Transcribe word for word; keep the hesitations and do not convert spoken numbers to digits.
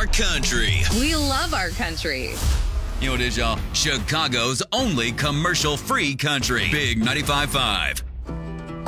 country. We love our country. You know what it is, y'all? Chicago's only commercial-free country. Big ninety-five point five.